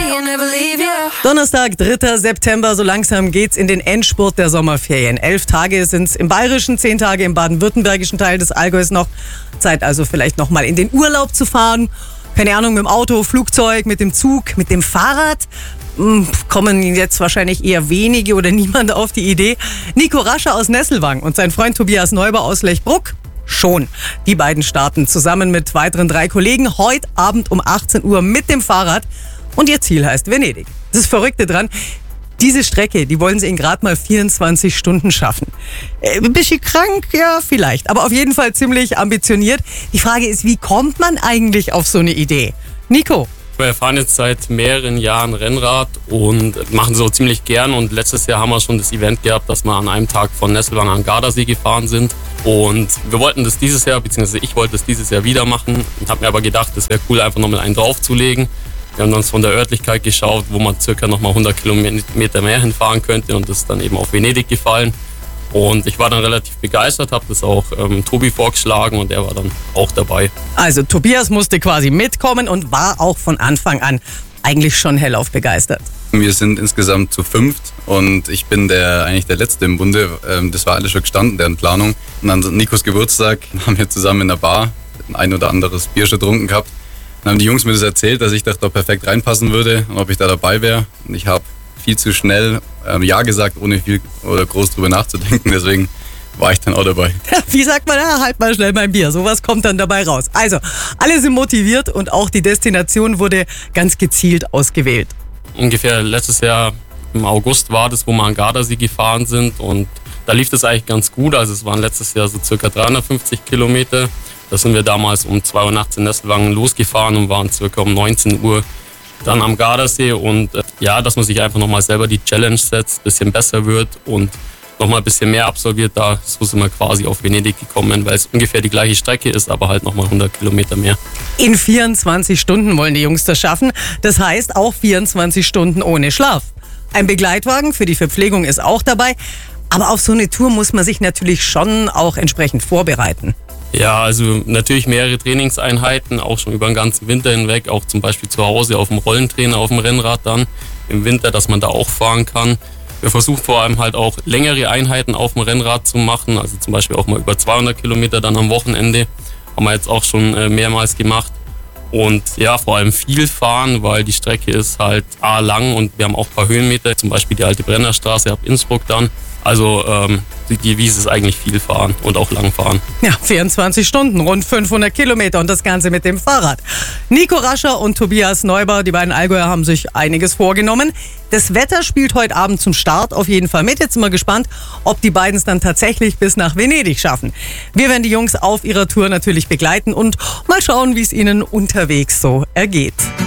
Donnerstag, 3. September, so langsam geht's in den Endspurt der Sommerferien. 11 Tage sind's im bayerischen, 10 Tage im baden-württembergischen Teil des Allgäus noch. Zeit also vielleicht noch mal in den Urlaub zu fahren. Keine Ahnung, mit dem Auto, Flugzeug, mit dem Zug, mit dem Fahrrad. Kommen jetzt wahrscheinlich eher wenige oder niemand auf die Idee. Nico Rascher aus Nesselwang und sein Freund Tobias Neuber aus Lechbruck schon. Die beiden starten zusammen mit weiteren 3 Kollegen heute Abend um 18 Uhr mit dem Fahrrad. Und ihr Ziel heißt Venedig. Das Verrückte dran, diese Strecke, die wollen sie in gerade mal 24 Stunden schaffen. Ein bisschen krank, ja, vielleicht. Aber auf jeden Fall ziemlich ambitioniert. Die Frage ist, wie kommt man eigentlich auf so eine Idee? Nico? Wir fahren jetzt seit mehreren Jahren Rennrad und machen so ziemlich gern. Und letztes Jahr haben wir schon das Event gehabt, dass wir an einem Tag von Nesselwang an Gardasee gefahren sind. Und wir wollten das dieses Jahr, beziehungsweise ich wollte das dieses Jahr wieder machen und habe mir aber gedacht, das wäre cool, einfach nochmal einen draufzulegen. Wir haben uns von der Örtlichkeit geschaut, wo man circa nochmal 100 Kilometer mehr hinfahren könnte und das ist dann eben auf Venedig gefallen. Und ich war dann relativ begeistert, habe das auch Tobi vorgeschlagen und er war dann auch dabei. Also Tobias musste quasi mitkommen und war auch von Anfang an eigentlich schon hellauf begeistert. Wir sind insgesamt zu 5 und ich bin eigentlich der Letzte im Bunde. Das war alles schon gestanden, deren Planung. Und an Nikos Geburtstag haben wir zusammen in der Bar ein oder anderes Bier schon getrunken gehabt. Dann haben die Jungs mir das erzählt, dass ich da perfekt reinpassen würde und ob ich da dabei wäre. Und ich habe viel zu schnell Ja gesagt, ohne viel oder groß drüber nachzudenken. Deswegen war ich dann auch dabei. Ja, wie sagt man, ja, halt mal schnell mein Bier. Sowas kommt dann dabei raus. Also, alle sind motiviert und auch die Destination wurde ganz gezielt ausgewählt. Ungefähr letztes Jahr im August war das, wo wir an Gardasee gefahren sind und da lief das eigentlich ganz gut. Also es waren letztes Jahr so circa 350 Kilometer. Da sind wir damals um 2 Uhr nachts in Nesselwang losgefahren und waren circa um 19 Uhr dann am Gardasee. Und ja, dass man sich einfach nochmal selber die Challenge setzt, ein bisschen besser wird und nochmal ein bisschen mehr absolviert. Da so sind wir quasi auf Venedig gekommen, weil es ungefähr die gleiche Strecke ist, aber halt nochmal 100 Kilometer mehr. In 24 Stunden wollen die Jungs das schaffen. Das heißt auch 24 Stunden ohne Schlaf. Ein Begleitwagen für die Verpflegung ist auch dabei. Aber auf so eine Tour muss man sich natürlich schon auch entsprechend vorbereiten. Ja, also natürlich mehrere Trainingseinheiten, auch schon über den ganzen Winter hinweg, auch zum Beispiel zu Hause auf dem Rollentrainer, auf dem Rennrad dann im Winter, dass man da auch fahren kann. Wir versuchen vor allem halt auch längere Einheiten auf dem Rennrad zu machen, also zum Beispiel auch mal über 200 Kilometer dann am Wochenende, haben wir jetzt auch schon mehrmals gemacht. Und ja, vor allem viel fahren, weil die Strecke ist halt lang und wir haben auch ein paar Höhenmeter, zum Beispiel die alte Brennerstraße ab Innsbruck dann. Also die Devise ist eigentlich viel fahren und auch lang fahren. Ja, 24 Stunden, rund 500 Kilometer und das Ganze mit dem Fahrrad. Nico Rascher und Tobias Neuber, die beiden Allgäuer, haben sich einiges vorgenommen. Das Wetter spielt heute Abend zum Start auf jeden Fall mit. Jetzt sind wir gespannt, ob die beiden es dann tatsächlich bis nach Venedig schaffen. Wir werden die Jungs auf ihrer Tour natürlich begleiten und mal schauen, wie es ihnen unterwegs so ergeht.